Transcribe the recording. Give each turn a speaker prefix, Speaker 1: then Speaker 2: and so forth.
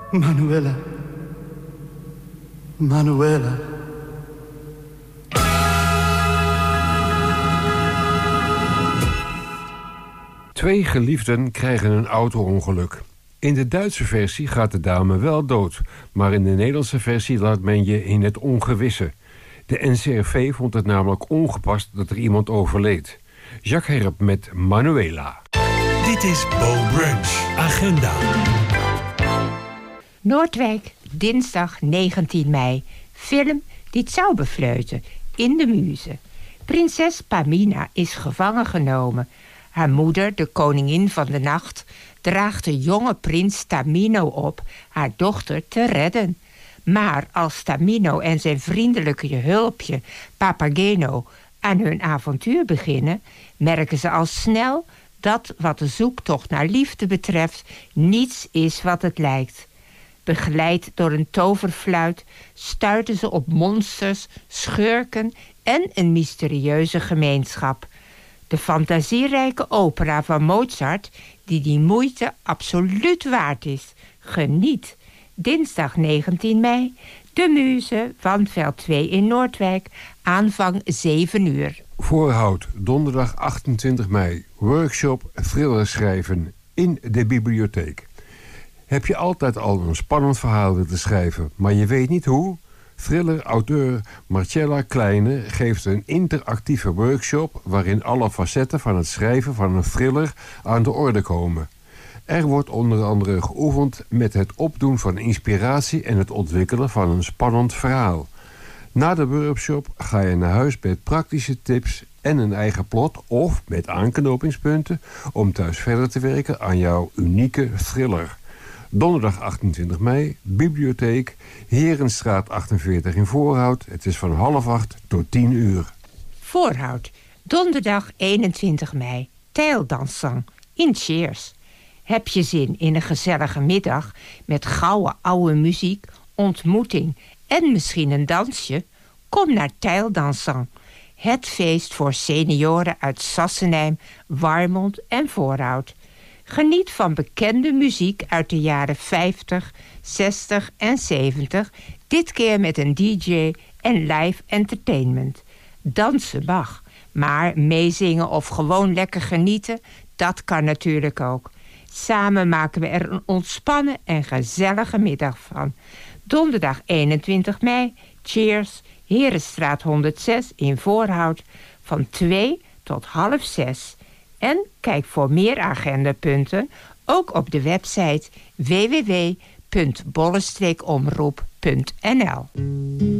Speaker 1: Manuela. Manuela.
Speaker 2: Twee geliefden krijgen een auto-ongeluk. In de Duitse versie gaat de dame wel dood, maar in de Nederlandse versie laat men je in het ongewisse. De NCRV vond het namelijk ongepast dat er iemand overleed. Jacques Herp met Manuela.
Speaker 3: Dit is Bo Brunch Agenda.
Speaker 4: Noordwijk, dinsdag 19 mei. Film die het zou befleuten in de Muze. Prinses Pamina is gevangen genomen. Haar moeder, de koningin van de nacht, draagt de jonge prins Tamino op haar dochter te redden. Maar als Tamino en zijn vriendelijke hulpje Papageno aan hun avontuur beginnen, merken ze al snel dat wat de zoektocht naar liefde betreft niets is wat het lijkt. Begeleid door een toverfluit stuiten ze op monsters, schurken en een mysterieuze gemeenschap. De fantasierijke opera van Mozart, die moeite absoluut waard is. Geniet. Dinsdag 19 mei, de Muze, Wandveld 2 in Noordwijk, aanvang 7 uur.
Speaker 2: Voorhout, donderdag 28 mei, workshop thriller schrijven in de bibliotheek. Heb je altijd al een spannend verhaal willen schrijven, maar je weet niet hoe? Thriller-auteur Marcella Kleine geeft een interactieve workshop waarin alle facetten van het schrijven van een thriller aan de orde komen. Er wordt onder andere geoefend met het opdoen van inspiratie en het ontwikkelen van een spannend verhaal. Na de workshop ga je naar huis met praktische tips en een eigen plot of met aanknopingspunten om thuis verder te werken aan jouw unieke thriller. Donderdag 28 mei, bibliotheek, Herenstraat 48 in Voorhout. Het is van 7:30 tot 10 uur.
Speaker 4: Voorhout, donderdag 21 mei, Tijldansang in Cheers. Heb je zin in een gezellige middag met gouden oude muziek, ontmoeting en misschien een dansje? Kom naar Tijldansang. Het feest voor senioren uit Sassenheim, Warmond en Voorhout. Geniet van bekende muziek uit de jaren 50, 60 en 70. Dit keer met een DJ en live entertainment. Dansen mag, maar meezingen of gewoon lekker genieten, dat kan natuurlijk ook. Samen maken we er een ontspannen en gezellige middag van. Donderdag 21 mei, Cheers, Herenstraat 106 in Voorhout, van 2 tot 5:30. En kijk voor meer agendapunten ook op de website www.bollestreekomroep.nl.